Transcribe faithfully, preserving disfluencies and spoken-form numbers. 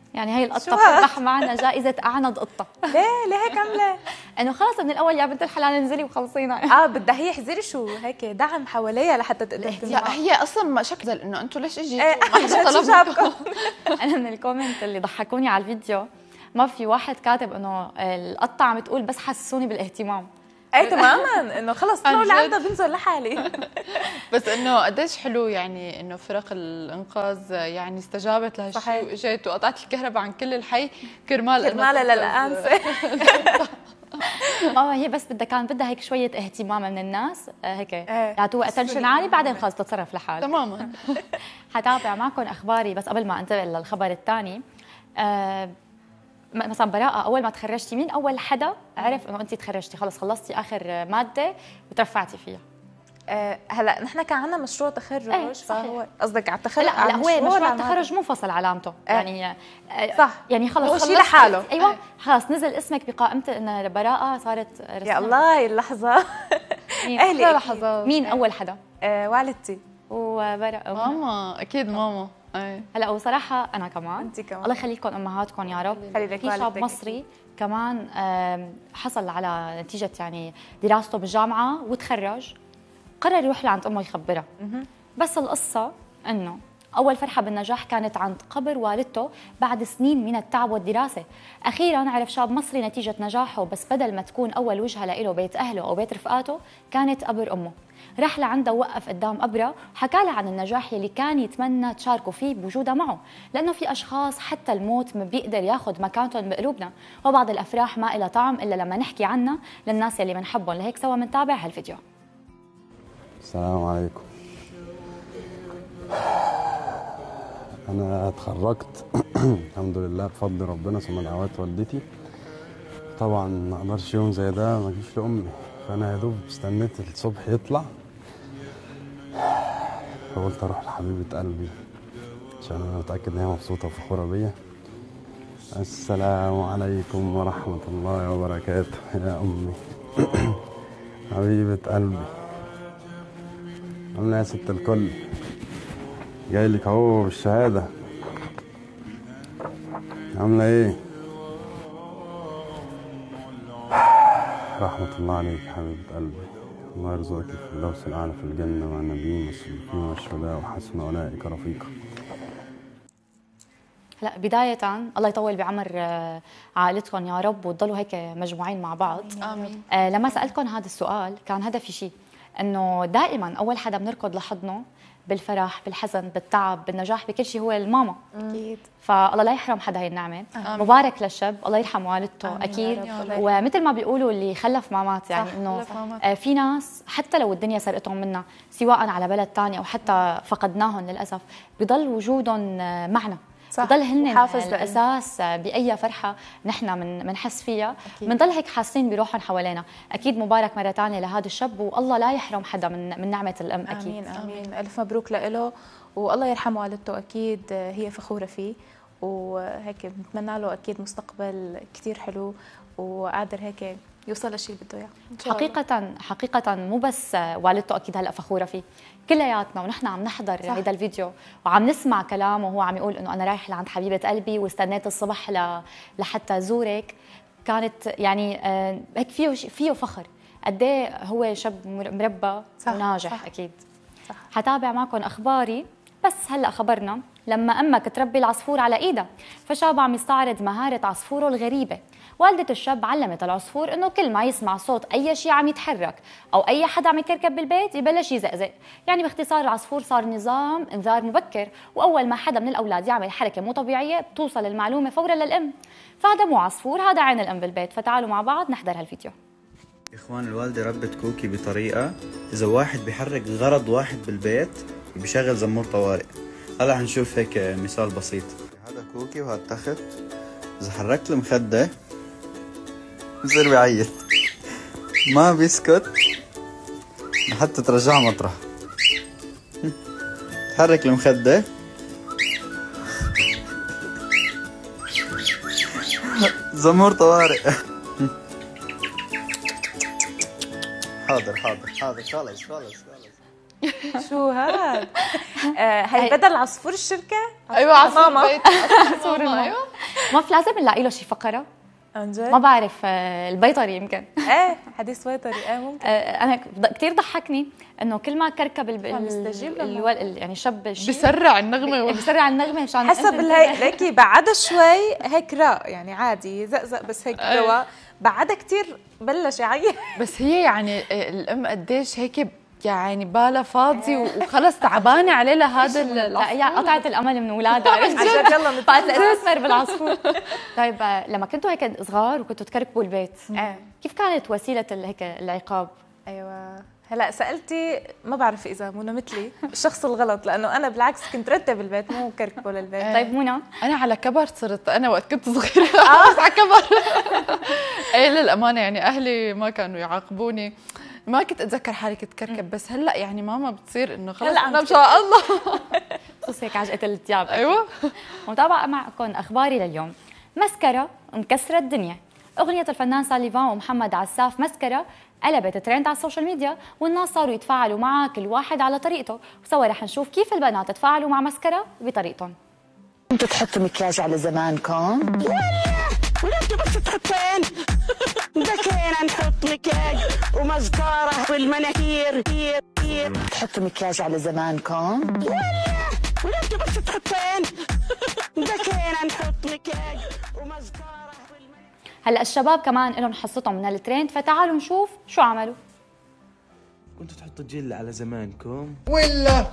يعني هي القطه بتربح معنا جائزه اعند قطه. ليه ليه هيك عامله؟ انه خلص من الاول يا بنت الحلال انزلي وخلصينا. اه بدها هي حزيري شو هيك دعم حواليها لحتى تقدر تنزل. لا هي اصلا ما شكل انه انتم ليش اجيتوا؟ شو جابكم؟ انا من الكومنت اللي ضحكوني على الفيديو ما في واحد كاتب انه القطه عم تقول بس حسسوني بالاهتمام. اي تماما انه خلص طلعوا لعندها بنزل لحالي. بس انه قديش حلو يعني انه فرق الانقاذ يعني استجابت لهالشيء واجت وقطعت الكهرباء عن كل الحي كرمال كرمال للانسه. اه هي بس بدها كان بدها هيك شويه اهتمام من الناس هيك يعطوها اتنشن عالي بعدين خلص تتصرف لحالها تماما. حتابع معكم اخباري بس قبل ما انتقل للخبر الثاني. آه مثلا براءة أول ما تخرجتي مين أول حدا عرف إنه أنت تخرجتي خلص خلصتي آخر مادة وترفعتي فيها؟ أه هلا نحن كان عندنا مشروع تخرج ايه فهو قصدك على التخرج؟ لا لا هو مشروع التخرج مو فصل علامته اه يعني صح يعني خلص هو شيء لحاله. ايوه خلص نزل اسمك بقائمة إن براءة صارت يا الله هي اللحظة. اهلي لحظات. مين أول حدا؟ أه والدتي وبراءة. ماما أكيد ماما. أي. هلا وصراحة أنا كمان انت كمان الله يخليكم أمهاتكم يا رب. في شاب مصري كمان حصل على نتيجة يعني دراسته بالجامعة وتخرج قرر يروح لعند أمه يخبرها. بس القصة إنه أول فرحة بالنجاح كانت عند قبر والدته بعد سنين من التعب والدراسة. أخيراً عرف شاب مصري نتيجة نجاحه بس بدل ما تكون أول وجهة لإله بيت أهله أو بيت رفقاته كانت قبر أمه. راح لعندها ووقف قدام قبرها وحكى لها عن النجاح يلي كان يتمنى تشاركوا فيه بوجودها معه، لأنه في أشخاص حتى الموت ما بيقدر ياخذ مكانتهم بقلوبنا، وبعض الأفراح ما إلها طعم إلا لما نحكي عنها للناس يلي بنحبهم. لهيك سوا منتابع هالفيديو. السلام عليكم. أنا اتخرجت الحمد لله بفضل ربنا ثم دعوات والدتي. طبعا ما اقدرش يوم زي ده ما اجيش لأمي، فأنا يا دوب استنيت الصبح يطلع فقلت أروح لحبيبة قلبي عشان أنا متأكد إن هي مبسوطة وفخورة بيا. السلام عليكم ورحمة الله وبركاته يا أمي. حبيبة قلبي عاملة يا ست الكل؟ جاي لك اهو بالشهادة. عاملة ايه؟ رحمة الله عليك يا حبيبة قلبي، الله يرزقك في الفردوس الأعلى في الجنة مع النبيين والصديقين والشهداء وحسن أولئك رفيقا. هلا بداية الله يطول بعمر عائلتكم يا رب وتضلوا هيك مجموعين مع بعض. آمين. آه لما سألتكم هذا السؤال كان هدفي شيء انه دائما اول حدا بنركض لحضنه بالفرح بالحزن بالتعب بالنجاح بكل شيء هو الماما اكيد. فالله لا يحرم حدا هي النعمه. آمين. مبارك للشاب الله يرحم والدته. آمين. اكيد. ومثل ما بيقولوا اللي خلف مامات يعني انه آه في ناس حتى لو الدنيا سرقتهم منا سواء على بلد ثاني او حتى فقدناهم للاسف بضل وجودهم معنا، بضل هن الاساس باي فرحه نحن من بنحس فيها، بنضل هيك حاسين بروحهم حوالينا. اكيد مبارك مره ثانيه لهذا الشاب والله لا يحرم حدا من من نعمه الام. اكيد امين امين. الف مبروك له والله يرحم والدته. اكيد هي فخوره فيه وهيك بنتمنى له اكيد مستقبل كثير حلو وقادر هيك يوصل للشيء اللي بده اياه. حقيقة حقيقة مو بس والدته اكيد هلا فخورة فيه، كلياتنا ونحن عم نحضر هذا الفيديو وعم نسمع كلامه وهو عم يقول انه انا رايح لعند حبيبة قلبي واستنيت الصبح ل... لحتى زورك. كانت يعني هيك فيه فيه فخر قد ايه هو شاب مربى وناجح. صح. اكيد صح. حتابع معكم اخباري بس هلا خبرنا لما امك تربي العصفور على ايدها فشاب عم يستعرض مهارة عصفوره الغريبة. والدة الشاب علمت العصفور انه كل ما يسمع صوت اي شيء عم يتحرك او اي حدا عم يكركب بالبيت يبلش يزقزق. يعني باختصار العصفور صار نظام انذار مبكر، واول ما حدا من الاولاد يعمل حركة مو طبيعية بتوصل المعلومة فورا للام. فهذا مو عصفور، هذا عين الام بالبيت. فتعالوا مع بعض نحضر هالفيديو. اخوان الوالدة ربت كوكي بطريقة اذا واحد بيحرك غرض واحد بالبيت بيشغل زمور طوارئ. هلا حنشوف هيك مثال بسيط. هذا كوكي وهذا التخت اذا حركت المخدة بصير بيعيط ما بيسكت حتى ترجعه مطرح. تحرك المخدة زمور طوارئ. حاضر حاضر حاضر خلص خلص خلص. شو هاد؟ آه هي بدل عصفور الشركه؟ ايوه عصفور ماما. بيت عصفور ماما. ايوه ما في لازم نلاقي له شي فقره. عن جد؟ ما بعرف، آه، البيطري يمكن. ايه حديث بيطري، ايه ممكن. آه، انا كثير ضحكني انه كل ما كركب الب... مستجيب لما- الول... ال- يعني شب الشيء بسرع النغمه و... بسرع النغمه مشان حسب الهي ليكي بعدها شوي هيك راق يعني عادي زقزق بس هيك رواق، بعدها كتير بلش يعيط. بس هي يعني الام قديش هيك يعني بالها فاضي وخلص تعبانه عليه لهذا لا هي قطعت الامل من اولادها. عن جد يلا فقط الاستثمر بالعصفور. طيب آه، لما كنتوا هيك صغار وكنتوا تكركبوا البيت، ايه كيف كانت وسيله ال- هيك العقاب؟ ايوه هلا سالتي ما بعرف اذا منى مثلي الشخص الغلط، لانه انا بالعكس كنت رتب البيت مو كركبه للبيت. طيب منى، انا على كبر صرت انا وقت كنت صغيره بس على كبر. ايه للامانه يعني اهلي ما كانوا يعاقبوني، ما كنت اتذكر حالي كنت كركب، بس هلا يعني ماما بتصير انه خلص هلأ عم انا ان شاء الله. خصوصي هيك عجقه الثياب. ايوه ومتابعة معكم اخباري لليوم. مسكرة مكسرة الدنيا. اغنية الفنان ساليفان ومحمد عساف مسكرة قلبت ترند على السوشيال ميديا، والناس صاروا يتفاعلوا معها كل واحد على طريقته، وسوا رح نشوف كيف البنات تفاعلوا مع مسكرة بطريقتهم. انتوا تحطوا مكياج على زمانكم؟ ولا انتوا بس تحطين؟ بكينا نحط مكياج ومسكارة والمناكير. تحطوا مكياج على زمانكم؟ ولا انتوا بس تحطين؟ بكينا نحط مكياج ومسكارة. هلا الشباب كمان لهم حصتهم من الترند، فتعالوا نشوف شو عملوا. كنتوا تحطوا جل على زمانكم؟